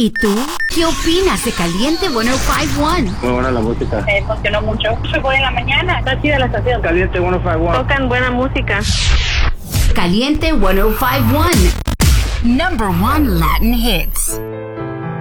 ¿Y tú? ¿Qué opinas de Caliente 105.1? Muy buena la música. Me emocionó mucho. Fue buena en la mañana. Está chida la estación. Caliente 105.1. Tocan buena música. Caliente 105.1. Number 1 Latin hits.